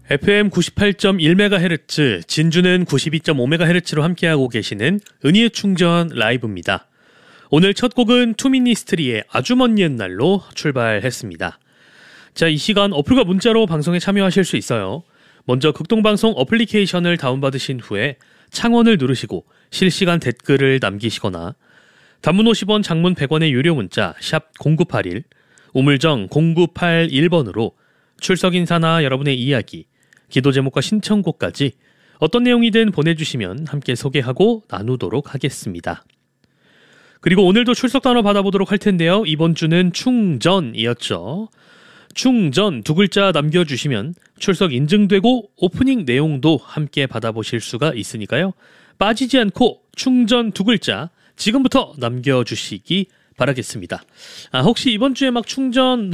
FM 98.1MHz, 진주는 92.5MHz로 함께하고 계시는 은희의 충전 라이브입니다. 오늘 첫 곡은 투미니스트리의 아주 먼 옛날로 출발했습니다. 자, 이 시간 어플과 문자로 방송에 참여하실 수 있어요. 먼저 극동방송 어플리케이션을 다운받으신 후에 창원을 누르시고 실시간 댓글을 남기시거나 단문 50원, 장문 100원의 유료 문자 샵 0981, 우물정 0981번으로 출석 인사나 여러분의 이야기, 기도 제목과 신청곡까지 어떤 내용이든 보내주시면 함께 소개하고 나누도록 하겠습니다. 그리고 오늘도 출석 단어 받아보도록 할 텐데요. 이번 주는 충전이었죠. 충전 두 글자 남겨주시면 출석 인증되고 오프닝 내용도 함께 받아보실 수가 있으니까요. 빠지지 않고 충전 두 글자 지금부터 남겨주시기 바라겠습니다. 혹시 이번 주에 막 충전